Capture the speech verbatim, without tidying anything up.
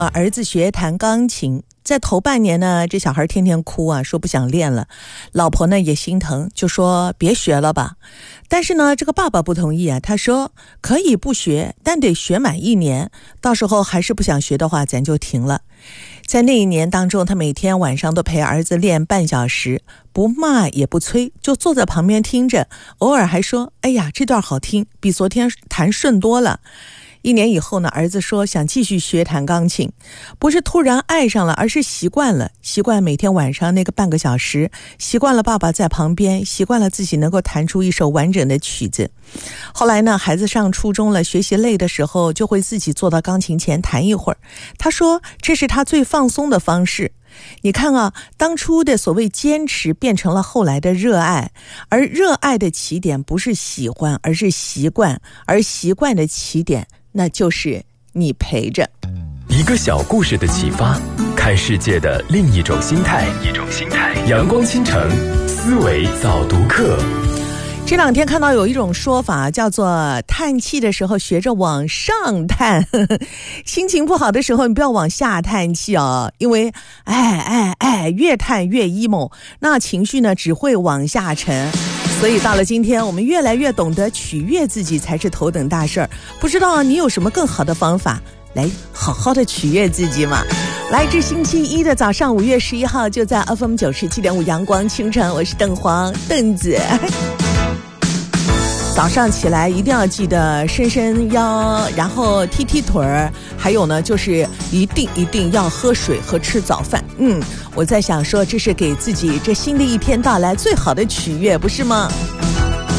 呃，儿子学弹钢琴，在头半年呢，这小孩天天哭啊，说不想练了。老婆呢也心疼，就说别学了吧。但是呢，这个爸爸不同意啊，他说可以不学，但得学满一年，到时候还是不想学的话，咱就停了。在那一年当中，他每天晚上都陪儿子练半小时，不骂也不催，就坐在旁边听着，偶尔还说哎呀这段好听，比昨天弹顺多了。一年以后呢，儿子说想继续学弹钢琴，不是突然爱上了，而是习惯了，习惯每天晚上那个半个小时，习惯了爸爸在旁边，习惯了自己能够弹出一首完整的曲子。后来呢，孩子上初中了，学习累的时候就会自己坐到钢琴前弹一会儿，他说这是他最放松的方式。你看啊，当初的所谓坚持变成了后来的热爱，而热爱的起点不是喜欢，而是习惯，而习惯的起点那就是你陪着。 一个小故事的启发，看世界的另一种心态。一种心态。阳光倾城，思维早读课。 这两天看到有一种说法叫做叹气的时候学着往上叹，心情不好的时候你不要往下叹气哦，因为哎哎哎越叹越 emo， 那情绪呢只会往下沉。所以到了今天，我们越来越懂得取悦自己才是头等大事儿。不知道你有什么更好的方法来好好的取悦自己吗？来自星期一的早上五月十一号，就在 F M 九十七点五阳光清晨，我是邓黄邓子。早上起来一定要记得伸伸腰，然后踢踢腿儿，还有呢就是一定一定要喝水和吃早饭。嗯，我在想说这是给自己这新的一天到来最好的取悦，不是吗？